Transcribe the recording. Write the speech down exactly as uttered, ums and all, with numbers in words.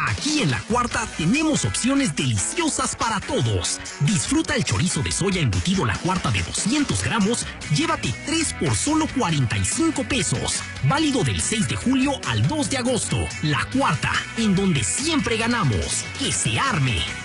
Aquí en La Cuarta tenemos opciones deliciosas para todos. Disfruta el chorizo de soya embutido La Cuarta de doscientos gramos. Llévate tres por solo cuarenta y cinco pesos. Válido del seis de julio al dos de agosto. La Cuarta, en donde siempre ganamos. ¡Que se arme!